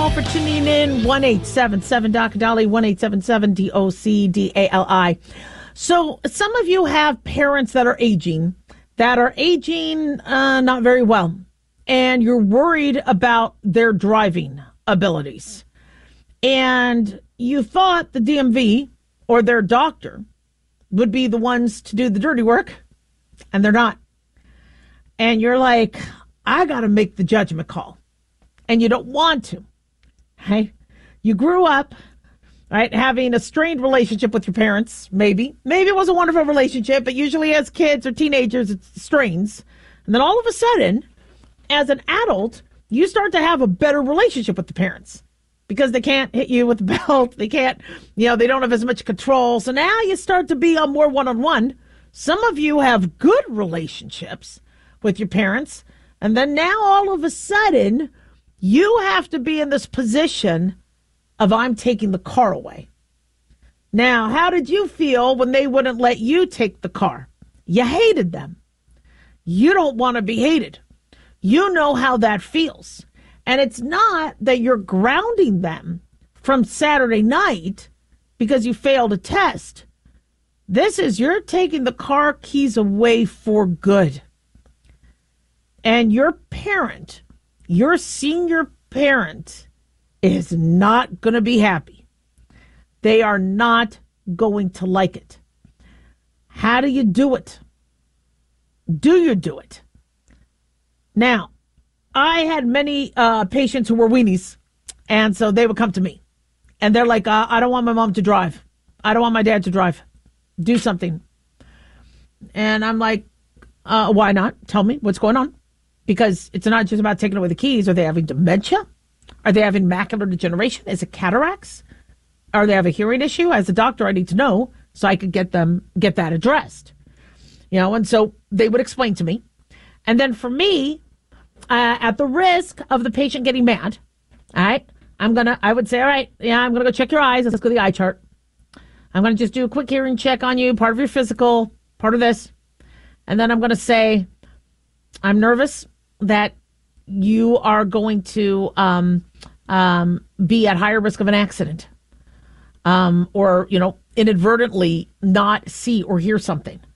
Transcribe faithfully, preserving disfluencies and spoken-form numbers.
all for tuning in. one eight seven seven D O C D A L I, one eight seven seven D O C D A L I. So some of you have parents that are aging, that are aging uh, not very well, and you're worried about their driving abilities. And you thought the D M V or their doctor would be the ones to do the dirty work, and they're not. And you're like, I got to make the judgment call. And you don't want to, right? You grew up, right, having a strained relationship with your parents, maybe. Maybe it was a wonderful relationship, but usually as kids or teenagers, it strains. And then all of a sudden, as an adult, you start to have a better relationship with the parents because they can't hit you with the belt. They can't, you know, they don't have as much control. So now you start to be on more one-on-one. Some of you have good relationships with your parents. And then now all of a sudden, you have to be in this position of I'm taking the car away. Now, how did you feel when they wouldn't let you take the car? You hated them. You don't want to be hated. You know how that feels. And it's not that you're grounding them from Saturday night because you failed a test. This is you're taking the car keys away for good. And your parent, your senior parent, is not going to be happy. They are not going to like it. How do you do it? Do you do it? Now, I had many uh, patients who were weenies, and so they would come to me. And they're like, uh, I don't want my mom to drive. I don't want my dad to drive. Do something. And I'm like, uh, why not? Tell me what's going on. Because it's not just about taking away the keys. Are they having dementia? Are they having macular degeneration? Is it cataracts? Are they have a hearing issue? As a doctor, I need to know so I could get them get that addressed. You know, and so they would explain to me. And then for me, uh, at the risk of the patient getting mad, all right, I'm going to, I would say, all right, yeah, I'm going to go check your eyes. Let's go to the eye chart. I'm going to just do a quick hearing check on you, part of your physical, part of this. And then I'm going to say, I'm nervous that you are going to um, um, be at higher risk of an accident um, or, you know, inadvertently not see or hear something.